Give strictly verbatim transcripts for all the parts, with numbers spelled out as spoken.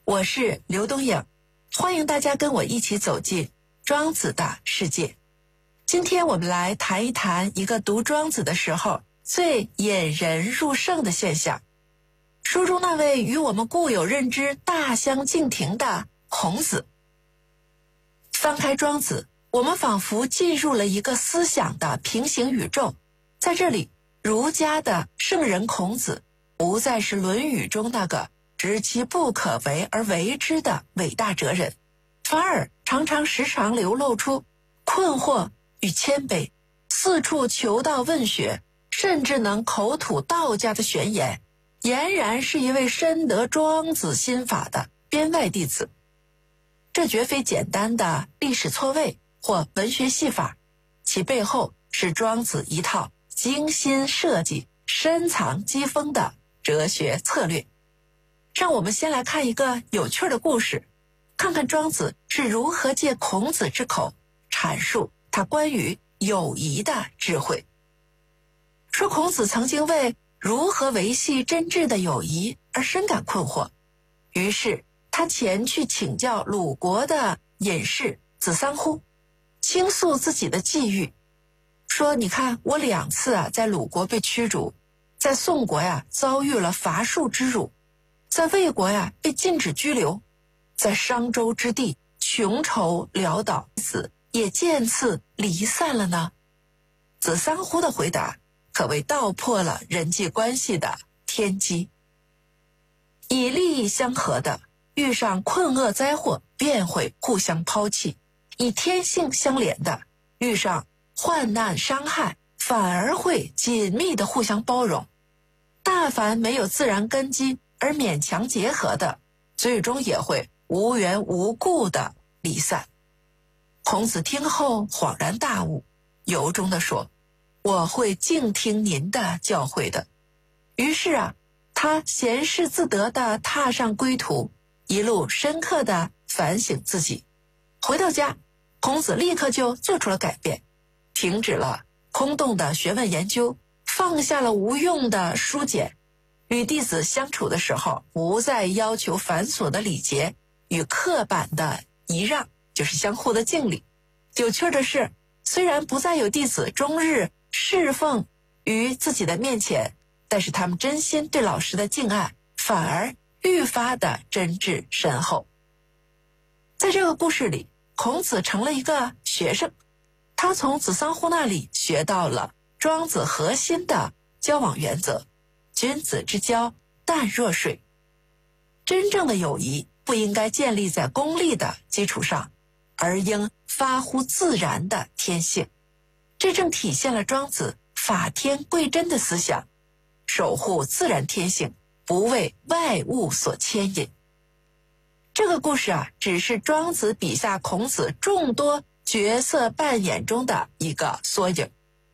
我是刘东颖，欢迎大家跟我一起走进庄子的世界。今天我们来谈一谈一个读庄子的时候最引人入胜的现象。书中那位与我们固有认知大相径庭的孔子。翻开庄子，我们仿佛进入了一个思想的平行宇宙。在这里，儒家的圣人孔子不再是《论语》中那个知其不可为而为之的伟大哲人，反而常常时常流露出困惑与谦卑，四处求道问学，甚至能口吐道家的玄言，俨然是一位深得庄子心法的编外弟子。这绝非简单的历史错位或文学戏法，其背后是庄子一套精心设计、深藏机锋的哲学策略。让我们先来看一个有趣的故事，看看庄子是如何借孔子之口阐述他关于友谊的智慧。说孔子曾经为如何维系真挚的友谊而深感困惑，于是他前去请教鲁国的隐士子桑乎，倾诉自己的际遇，说你看我两次啊在鲁国被驱逐，在宋国呀遭遇了伐树之辱，在魏国呀被禁止居留，在商周之地穷愁潦倒，死也渐次离散了呢。子桑乎的回答可谓道破了人际关系的天机。以利益相合的遇上困厄灾祸便会互相抛弃，以天性相连的遇上患难伤害反而会紧密的互相包容。大凡没有自然根基而勉强结合的，最终也会无缘无故的离散。孔子听后恍然大悟，由衷地说，我会静听您的教诲的。于是啊，他闲适自得地踏上归途，一路深刻地反省自己。回到家，孔子立刻就做出了改变，停止了空洞的学问研究，放下了无用的书简，与弟子相处的时候不再要求繁琐的礼节与刻板的仪让，就是相互的敬礼。有趣的是，虽然不再有弟子终日侍奉于自己的面前，但是他们真心对老师的敬爱反而愈发的真挚深厚。在这个故事里，孔子成了一个学生，他从子桑乎那里学到了庄子核心的交往原则，君子之交淡若水。真正的友谊不应该建立在功利的基础上，而应发乎自然的天性。这正体现了庄子法天贵真的思想，守护自然天性，不为外物所牵引。这个故事啊，只是庄子笔下孔子众多角色扮演中的一个缩影。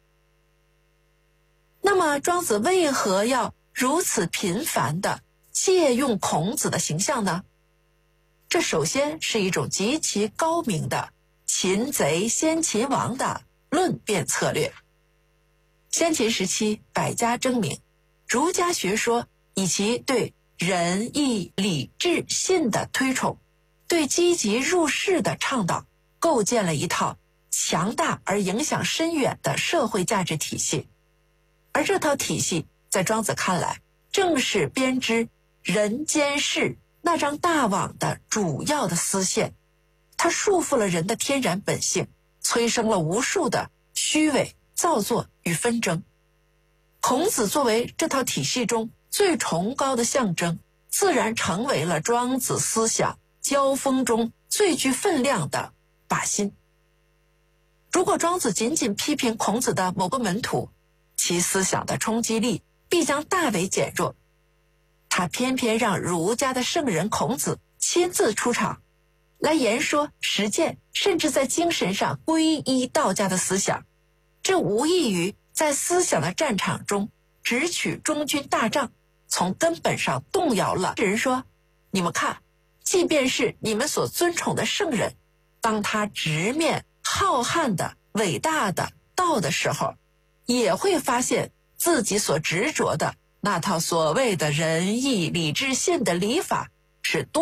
那么庄子为何要如此频繁地借用孔子的形象呢？这首先是一种极其高明的擒贼先擒王的论辩策略。先秦时期百家争鸣，儒家学说以其对仁义礼智信的推崇，对积极入世的倡导，构建了一套强大而影响深远的社会价值体系。而这套体系在庄子看来，正是编织人间世那张大网的主要的丝线。它束缚了人的天然本性，催生了无数的虚伪、造作与纷争。孔子作为这套体系中最崇高的象征，自然成为了庄子思想交锋中最具分量的靶心。如果庄子仅仅批评孔子的某个门徒，其思想的冲击力必将大为减弱。他偏偏让儒家的圣人孔子亲自出场，来言说实践，甚至在精神上皈依道家的思想。这无异于在思想的战场中直取中军大帐，从根本上动摇了人说，你们看，即便是你们所尊崇的圣人，当他直面浩瀚的伟大的道的时候，也会发现自己所执着的那套所谓的仁义礼智信的礼法是多